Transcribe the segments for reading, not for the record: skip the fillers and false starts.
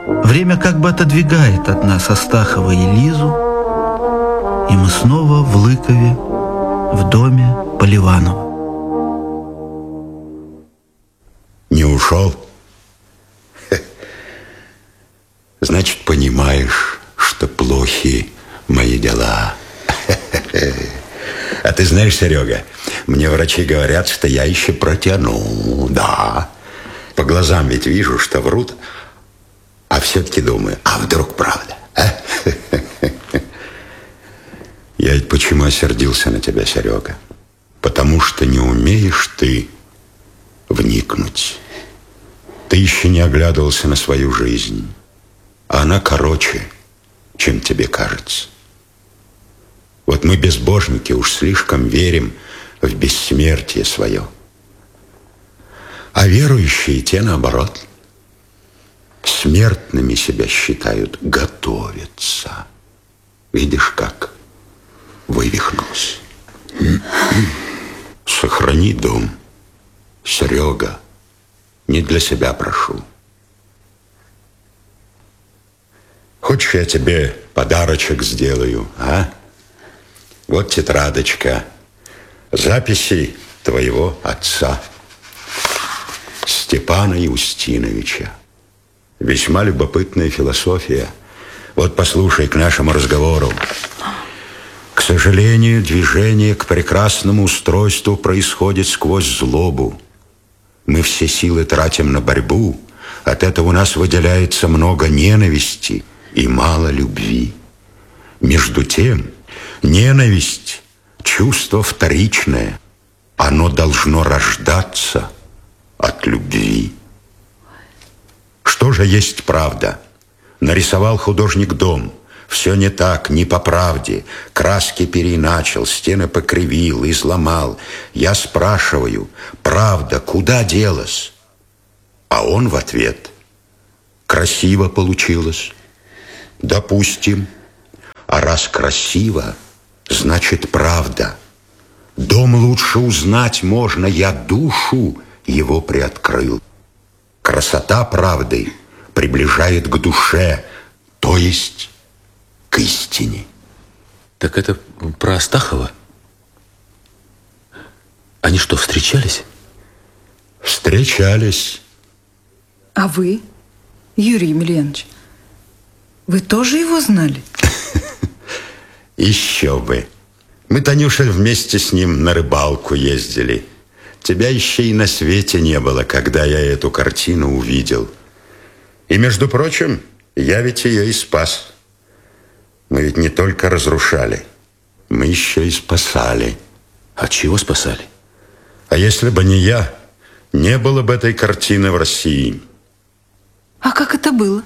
Время как бы отодвигает от нас Астахова и Лизу, и мы снова в Лыкове, в доме Поливанова. Не ушел? Значит, понимаешь, что плохи мои дела. А ты знаешь, Серега, мне врачи говорят, что я еще протяну. Да. По глазам ведь вижу, что врут. А все-таки думаю, а вдруг правда? Я ведь почему осердился на тебя, Серега? Потому что не умеешь ты вникнуть. Ты еще не оглядывался на свою жизнь. А она короче, чем тебе кажется. Вот мы, безбожники, уж слишком верим в бессмертие свое. А верующие те, наоборот, смертными себя считают, готовятся. Видишь, как вывихнулся. Сохрани дом, Серега. Не для себя прошу. Хочешь, я тебе подарочек сделаю, а? Вот тетрадочка. Записи твоего отца, Степана Юстиновича. Весьма любопытная философия. Вот послушай к нашему разговору. К сожалению, движение к прекрасному устройству происходит сквозь злобу. Мы все силы тратим на борьбу. От этого у нас выделяется много ненависти и мало любви. Между тем, ненависть – чувство вторичное. Оно должно рождаться от любви. Что же есть правда? Нарисовал художник дом. Все не так, не по правде. Краски переиначил, стены покривил, изломал. Я спрашиваю, правда, куда делась? А он в ответ: красиво получилось. Допустим. А раз красиво, значит правда. Дом лучше узнать можно, я душу его приоткрыл. Красота правды приближает к душе, то есть к истине. Так это про Астахова? Они что, встречались? Встречались. А вы, Юрий Емельянович, вы тоже его знали? Еще бы. Мы, Танюша, вместе с ним на рыбалку ездили. Тебя еще и на свете не было, когда я эту картину увидел. И, между прочим, я ведь ее и спас. Мы ведь не только разрушали, мы еще и спасали. А чего спасали? А если бы не я, не было бы этой картины в России. А как это было?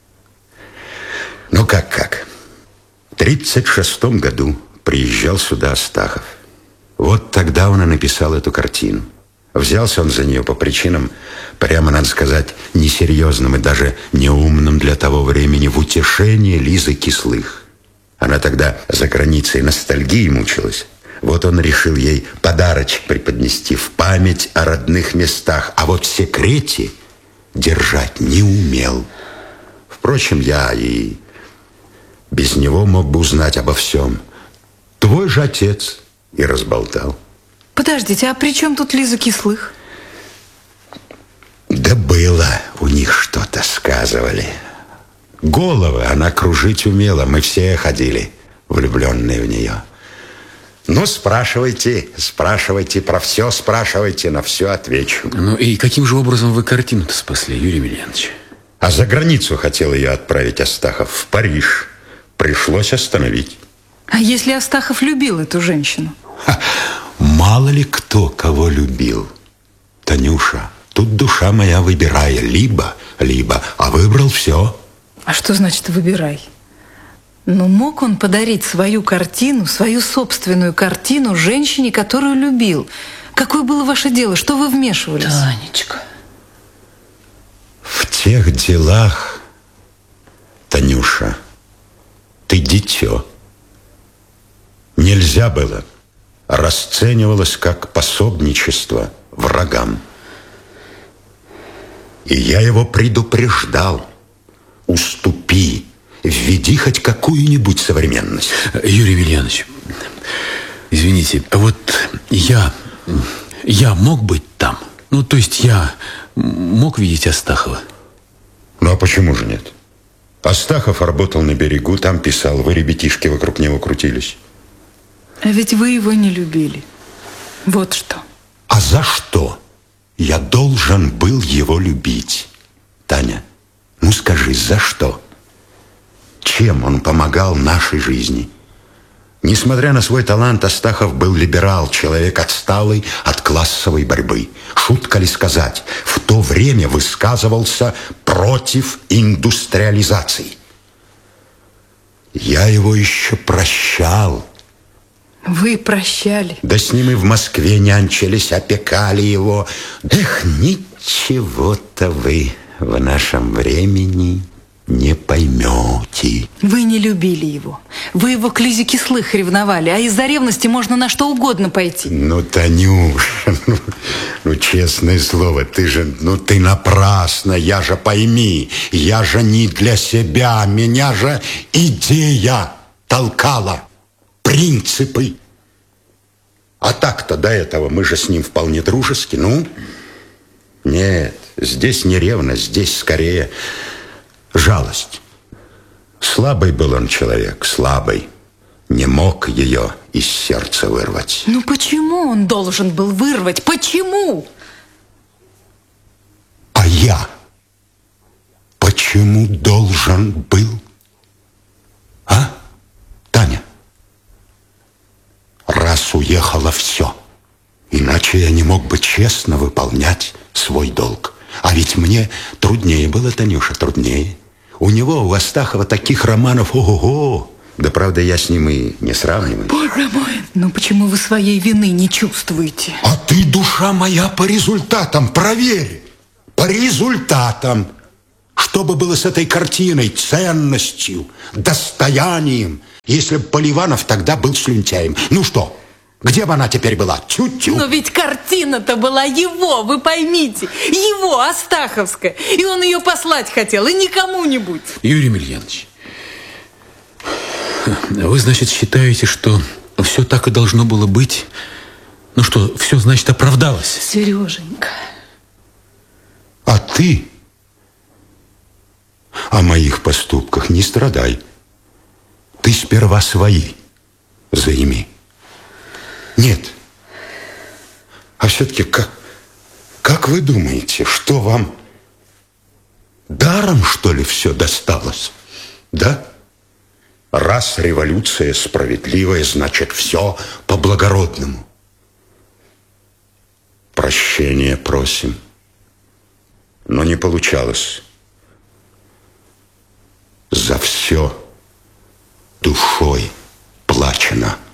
Ну, как? В 1936 году приезжал сюда Астахов. Вот тогда он и написал эту картину. Взялся он за нее по причинам, прямо, надо сказать, несерьезным и даже неумным для того времени, в утешение Лизы Кислых. Она тогда за границей ностальгии мучилась. Вот он решил ей подарочек преподнести в память о родных местах, а вот в секрете держать не умел. Впрочем, я и без него мог бы узнать обо всем. Твой же отец и разболтал. Подождите, а при чем тут Лиза Кислых? Да было у них что-то, сказывали. Головы она кружить умела, мы все ходили, влюбленные в нее. Ну, спрашивайте про все, спрашивайте, на все отвечу. Ну и каким же образом вы картину-то спасли, Юрий Емельянович? А за границу хотел ее отправить Астахов, в Париж. Пришлось остановить. А если Астахов любил эту женщину? Мало ли кто кого любил. Танюша, тут душа моя выбирая либо, а выбрал все. А что значит «выбирай»? Но мог он подарить свою картину, свою собственную картину женщине, которую любил? Какое было ваше дело? Что вы вмешивались? Танечка. В тех делах, Танюша, ты дитё. Нельзя было. Расценивалось как пособничество врагам. И я его предупреждал. Найди хоть какую-нибудь современность. Юрий Емельянович, извините, вот я мог быть там? Ну, то есть я мог видеть Астахова? Ну, а почему же нет? Астахов работал на берегу, там писал, вы, ребятишки, вокруг него крутились. А ведь вы его не любили. Вот что. А за что я должен был его любить? Таня, ну скажи, за что? Чем он помогал нашей жизни? Несмотря на свой талант, Астахов был либерал, человек отсталый от классовой борьбы. Шутка ли сказать, в то время высказывался против индустриализации. Я его еще прощал. Вы прощали. Да с ним и в Москве нянчились, опекали его. Эх, ничего-то вы в нашем времени не поймете. Вы не любили его. Вы его к Лизе Кислых ревновали, а из-за ревности можно на что угодно пойти. Ну, Танюша, ну, честное слово, ты напрасно, я же пойми, я же не для себя, меня же идея толкала, принципы. А так-то до этого мы же с ним вполне дружески, ну? Нет, здесь не ревность, здесь скорее жалость. Слабый был он человек, слабый. Не мог ее из сердца вырвать. Ну почему он должен был вырвать? Почему? А я почему должен был? А, Таня? Раз уехало все, иначе я не мог бы честно выполнять свой долг. А ведь мне труднее было, Танюша, труднее. У него, у Астахова, таких романов, ого-го. Да, правда, я с ним и не сравниваю. Боже мой, ну почему вы своей вины не чувствуете? А ты, душа моя, по результатам проверь. По результатам. Что бы было с этой картиной, ценностью, достоянием, если бы Поливанов тогда был слюнтяем? Ну что, где бы она теперь была? Тю-тю. Но ведь картина-то была его, вы поймите. Его, Астаховская. И он ее послать хотел, и не кому-нибудь. Юрий Емельянович, вы, значит, считаете, что все так и должно было быть? Ну что, все, значит, оправдалось? Сереженька. А ты о моих поступках не страдай. Ты сперва свои заими. Нет. А все-таки как вы думаете, что вам даром, что ли, все досталось? Да? Раз революция справедливая, значит, все по-благородному. Прощения просим. Но не получалось. За все душой плачено.